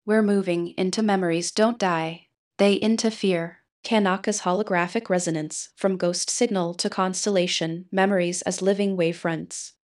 We're moving into memories don't die. They interfere. Kanaka's holographic resonance, from ghost signal to constellation, memories as living wavefronts.